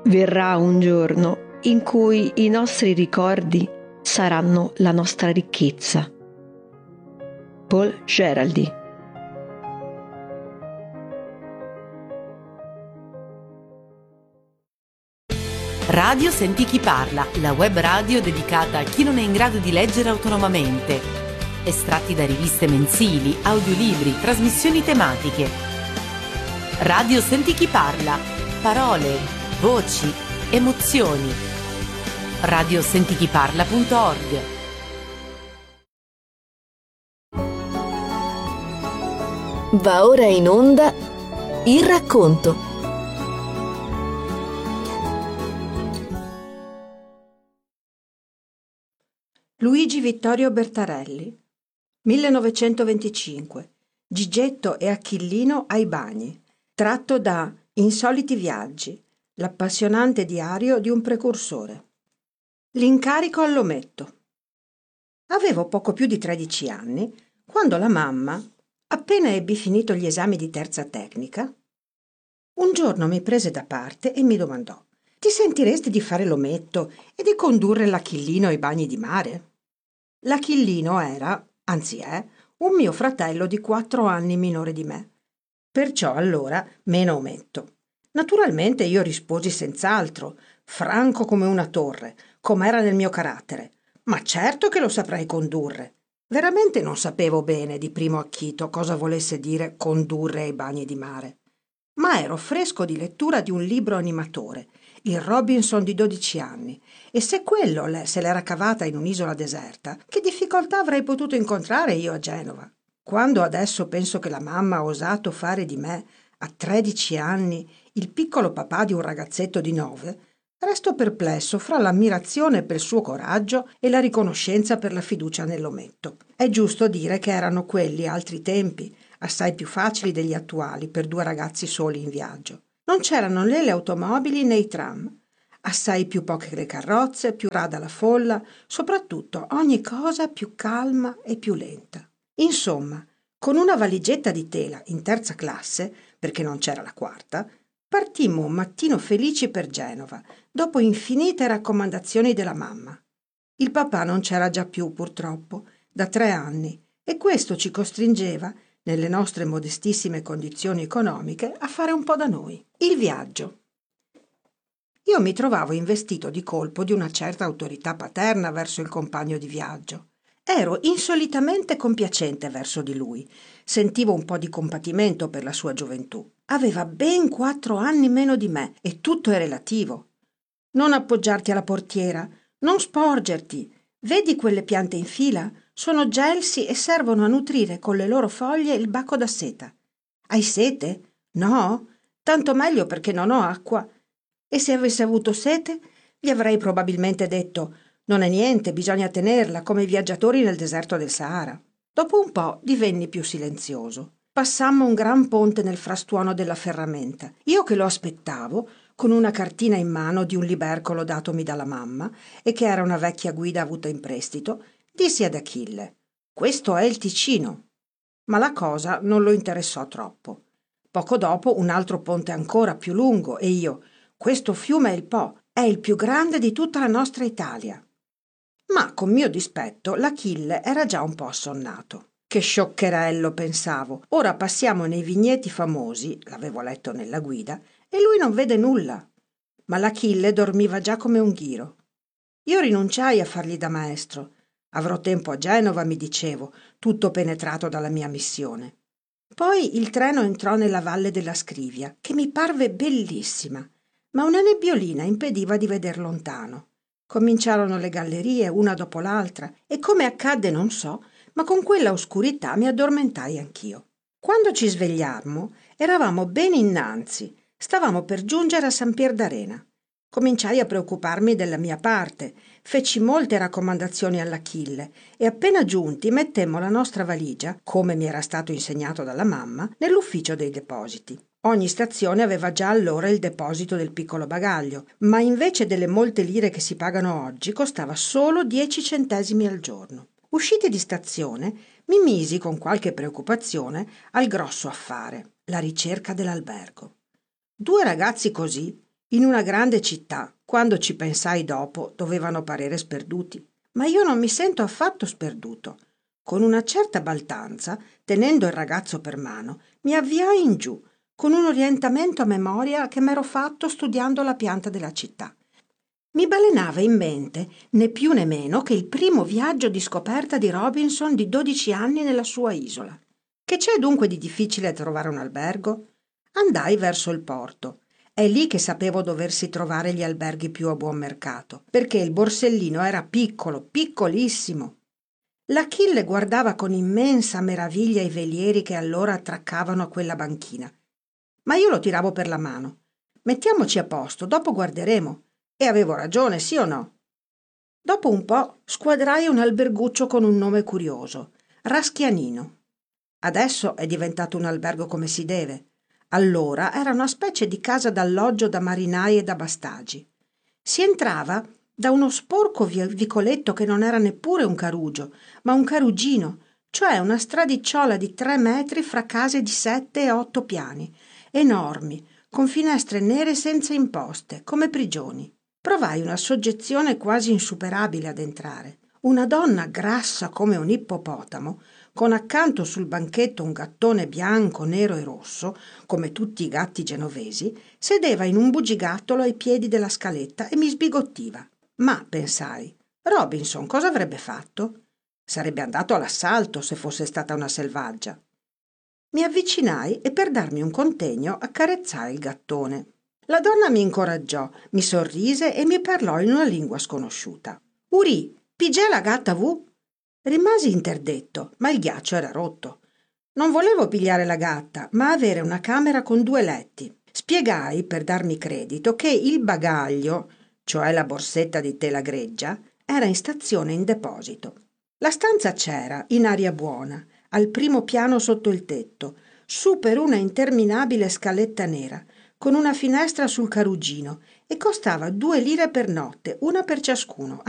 Verrà un giorno in cui i nostri ricordi saranno la nostra ricchezza. Paul Geraldy. Radio Senti Chi Parla, la web radio dedicata a chi non è in grado di leggere autonomamente. Estratti da riviste mensili, audiolibri, trasmissioni tematiche. Radio Senti Chi Parla, parole, voci, emozioni. radiosentichiparla.org. Va ora in onda Il racconto. Luigi Vittorio Bertarelli, 1925. Gigetto e Achillino ai bagni. Tratto da Insoliti viaggi, l'appassionante diario di un precursore. L'incarico all'ometto. Avevo poco più di 13 anni quando la mamma, appena ebbi finito gli esami di terza tecnica, un giorno mi prese da parte e mi domandò: «Ti sentiresti di fare l'ometto e di condurre l'Achillino ai bagni di mare?» L'Achillino era, anzi è, un mio fratello di 4 anni minore di me. Perciò allora meno ometto. Naturalmente io risposi senz'altro, franco come una torre, com'era nel mio carattere. Ma certo che lo saprei condurre. Veramente non sapevo bene di primo acchito cosa volesse dire condurre ai bagni di mare. Ma ero fresco di lettura di un libro animatore, il Robinson di 12 anni, e se quello se l'era cavata in un'isola deserta, che difficoltà avrei potuto incontrare io a Genova? Quando adesso penso che la mamma ha osato fare di me, a 13 anni, il piccolo papà di un ragazzetto di 9, resto perplesso fra l'ammirazione per il suo coraggio e la riconoscenza per la fiducia nell'ometto. È giusto dire che erano quelli altri tempi, assai più facili degli attuali per 2 ragazzi soli in viaggio. Non c'erano né le automobili né i tram, assai più poche le carrozze, più rada la folla, soprattutto ogni cosa più calma e più lenta. Insomma, con una valigetta di tela in terza classe, perché non c'era la quarta, partimmo un mattino felici per Genova, dopo infinite raccomandazioni della mamma. Il papà non c'era già più, purtroppo, da 3 anni, e questo ci costringeva, nelle nostre modestissime condizioni economiche, a fare un po' da noi. Il viaggio. Io mi trovavo investito di colpo di una certa autorità paterna verso il compagno di viaggio. Ero insolitamente compiacente verso di lui. Sentivo un po' di compatimento per la sua gioventù. Aveva ben 4 anni meno di me e tutto è relativo. Non appoggiarti alla portiera, non sporgerti. Vedi quelle piante in fila? Sono gelsi e servono a nutrire con le loro foglie il baco da seta. Hai sete? No? Tanto meglio perché non ho acqua. E se avessi avuto sete, gli avrei probabilmente detto: non è niente, bisogna tenerla, come i viaggiatori nel deserto del Sahara. Dopo un po' divenni più silenzioso. Passammo un gran ponte nel frastuono della ferramenta. Io che lo aspettavo, con una cartina in mano di un libercolo datomi dalla mamma e che era una vecchia guida avuta in prestito, dissi ad Achille: «Questo è il Ticino». Ma la cosa non lo interessò troppo. Poco dopo un altro ponte ancora più lungo e io: «Questo fiume è il Po, è il più grande di tutta la nostra Italia». Ma con mio dispetto l'Achille era già un po' assonnato. Che scioccherello, pensavo, ora passiamo nei vigneti famosi, l'avevo letto nella guida, e lui non vede nulla. Ma l'Achille dormiva già come un ghiro. Io rinunciai a fargli da maestro. Avrò tempo a Genova, mi dicevo, tutto penetrato dalla mia missione. Poi il treno entrò nella valle della Scrivia, che mi parve bellissima, ma una nebbiolina impediva di veder lontano. Cominciarono le gallerie una dopo l'altra e, come accadde non so, ma con quella oscurità mi addormentai anch'io. Quando ci svegliammo eravamo ben innanzi, stavamo per giungere a San Pier d'Arena. Cominciai a preoccuparmi della mia parte, feci molte raccomandazioni all'Achille e appena giunti mettemmo la nostra valigia, come mi era stato insegnato dalla mamma, nell'ufficio dei depositi. Ogni stazione aveva già allora il deposito del piccolo bagaglio, ma invece delle molte lire che si pagano oggi costava solo 10 centesimi al giorno. Usciti di stazione, mi misi con qualche preoccupazione al grosso affare, la ricerca dell'albergo. 2 ragazzi così, In una grande città, quando ci pensai dopo, dovevano parere sperduti. Ma io non mi sento affatto sperduto. Con una certa baldanza, tenendo il ragazzo per mano, mi avviai in giù, con un orientamento a memoria che m'ero fatto studiando la pianta della città. Mi balenava in mente, né più né meno, che il primo viaggio di scoperta di Robinson di 12 anni nella sua isola. Che c'è dunque di difficile trovare un albergo? Andai verso il porto. È lì che sapevo doversi trovare gli alberghi più a buon mercato, perché il borsellino era piccolo, piccolissimo. L'Achille guardava con immensa meraviglia i velieri che allora attraccavano a quella banchina. Ma io lo tiravo per la mano. Mettiamoci a posto, dopo guarderemo. E avevo ragione, sì o no? Dopo un po' squadrai un alberguccio con un nome curioso, Raschianino. Adesso è diventato un albergo come si deve. Allora era una specie di casa d'alloggio da marinai e da bastagi. Si entrava da uno sporco vicoletto che non era neppure un carugio, ma un carugino, cioè una stradicciuola di 3 metri fra case di 7 e 8 piani, enormi, con finestre nere senza imposte, come prigioni. Provai una soggezione quasi insuperabile ad entrare. Una donna grassa come un ippopotamo, con accanto sul banchetto un gattone bianco, nero e rosso, come tutti i gatti genovesi, sedeva in un bugigattolo ai piedi della scaletta e mi sbigottiva. Ma, pensai, Robinson cosa avrebbe fatto? Sarebbe andato all'assalto se fosse stata una selvaggia. Mi avvicinai e per darmi un contegno accarezzai il gattone. La donna mi incoraggiò, mi sorrise e mi parlò in una lingua sconosciuta. «Uri, pigè la gatta vu?» Rimasi interdetto, ma il ghiaccio era rotto. Non volevo pigliare la gatta, ma avere una camera con 2 letti. Spiegai, per darmi credito, che il bagaglio, cioè la borsetta di tela greggia, era in stazione in deposito. La stanza c'era, in aria buona, al primo piano sotto il tetto, su per una interminabile scaletta nera, con una finestra sul carugino, e costava 2 lire per notte, una per ciascuno,